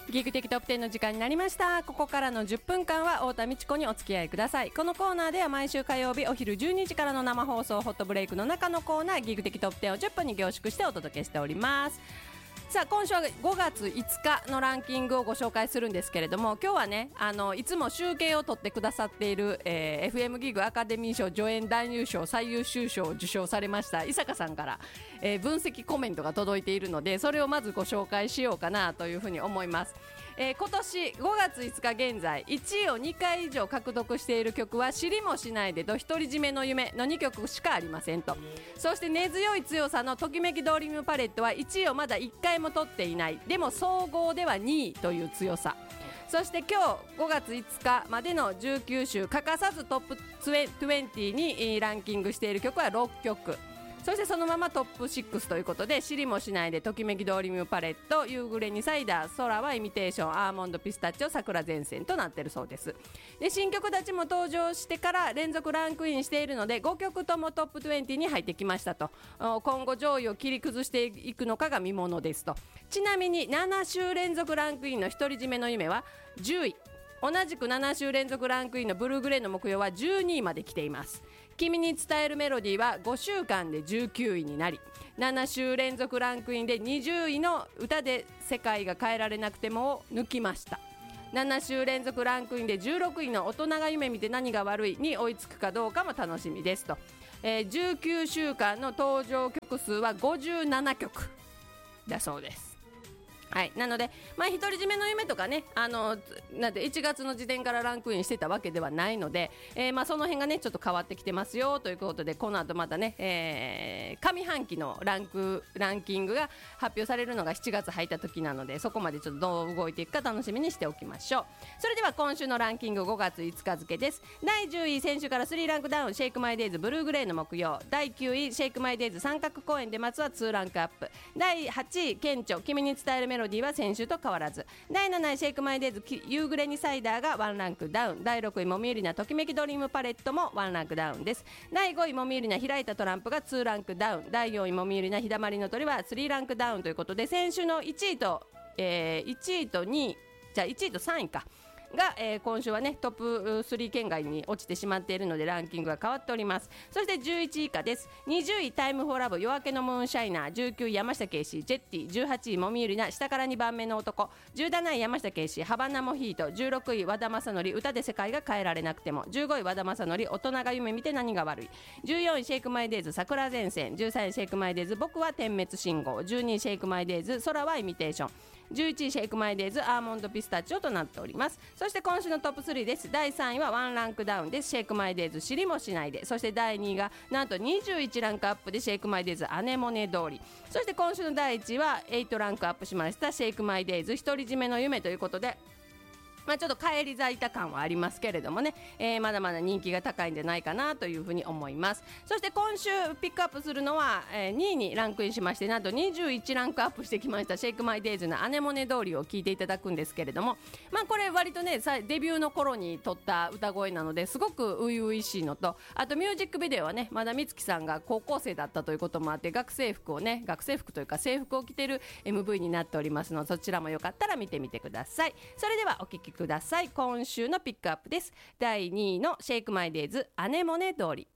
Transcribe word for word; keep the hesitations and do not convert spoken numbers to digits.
ギグ的トップテンの時間になりました。ここからのじゅっぷんかんは太田美智子にお付き合いください。このコーナーでは毎週火曜日お昼じゅうにじからの生放送ホットブレイクの中のコーナーギグ的トップテンをじゅっぷんに凝縮してお届けしております。さあ今週はごがついつかのランキングをご紹介するんですけれども、今日はねあのいつも集計を取ってくださっている、えー、エフエム ギグアカデミー賞助演男優賞最優秀賞を受賞されました伊坂さんから、えー、分析コメントが届いているので、それをまずご紹介しようかなというふうに思います。えー、今年ごがついつか現在いちいをにかい以上獲得している曲は知りもしないでと独り占めの夢のにきょくしかありませんと。そして根強い強さのときめきドリームパレットはいちいをまだいっかいも取っていない、でも総合ではにいという強さ。そして今日ごがついつかまでのじゅうきゅうしゅう欠かさずトップにじゅうにランキングしている曲はろっきょく、そしてそのままトップろくということで、知りもしないでときめきドリームパレット、夕暮れにサイダー、空はイミテーション、アーモンドピスタチオ、桜前線となっているそうです。で新曲たちも登場してから連続ランクインしているのでごきょくともトップにじゅうに入ってきましたと。今後上位を切り崩していくのかが見ものですと。ちなみにななしゅう連続ランクインの独り占めの夢はじゅうい、同じくななしゅう連続ランクインのブルーグレーの目標はじゅうにいまで来ています。君に伝えるメロディーはごしゅうかんでじゅうきゅういになり、ななしゅう連続ランクインでにじゅういの歌で世界が変えられなくてもを抜きました。ななしゅう連続ランクインでじゅうろくいの大人が夢見て何が悪いに追いつくかどうかも楽しみですと。えー、じゅうきゅうしゅうかんの登場曲数はごじゅうななきょくだそうです。はい、なので、まあ、独り占めの夢とかね、あのなんていちがつの時点からランクインしてたわけではないので、えーまあ、その辺がねちょっと変わってきてますよということで、この後またね、えー、上半期のランクランキングが発表されるのがしちがつ入った時なので、そこまでちょっとどう動いていくか楽しみにしておきましょう。それでは今週のランキングごがついつか付です。だいじゅうい、先週からさんランクダウン、シェイクマイデイズブルーグレーの木曜。だいきゅうい、シェイクマイデイズ三角公園で松はにランクアップ。だいはちい、顕著君に伝えるメロディーは先週と変わらず。だいなない、シェイクマイデイズ夕暮れにサイダーがワンランクダウン。だいろくい、もみゆりなときめきドリームパレットもワンランクダウンです。だいごい、もみゆりな開いたトランプがにランクダウン。だいよんい、もみゆりな日だまりの鳥はさんランクダウンということで、先週のいちいと、えー、いちいとにい、じゃあいちいとさんいかが、えー、今週はねトップさん圏外に落ちてしまっているのでランキングが変わっております。そしてじゅういちい以下です。にじゅうい、タイムフォーラブ夜明けのムーンシャイナー。じゅうきゅうい、山下圭司ジェッティ。じゅうはちい、もみゆりな下からにばんめの男。じゅうなない、山下圭司ハバナモヒート。じゅうろくい、和田正則歌で世界が変えられなくても。じゅうごい、和田正則大人が夢見て何が悪い。じゅうよんい、シェイクマイデイズ桜前線。じゅうさんい、シェイクマイデイズ僕は点滅信号。じゅうにい、シェイクマイデイズ空はイミテーション。じゅういちい、シェイクマイデイズアーモンドピスタチオとなっております。そして今週のトップさんです。だいさんいはワンランクダウンです。シェイクマイデイズ知りもしないで。そしてだいにいがなんとにじゅういちランクアップでシェイクマイデイズアネモネ通り。そして今週のだいいちいははちランクアップしましたシェイクマイデイズ独り占めの夢ということで、まあ、ちょっと返り咲いた感はありますけれどもね、えー、まだまだ人気が高いんじゃないかなというふうに思います。そして今週ピックアップするのは、えー、にいにランクインしまして、なんとにじゅういちランクアップしてきましたシェイクマイデイズのアネモネ通りを聞いていただくんですけれども、まあ、これ割とねデビューの頃に撮った歌声なのですごく初々しいのと、あとミュージックビデオはねまだ美月さんが高校生だったということもあって、学生服をね学生服というか制服を着てる エムブイ になっておりますので、そちらもよかったら見てみてください。それではお聴きください。今週のピックアップです。だいにいのシェイクマイデイズアネモネ通り。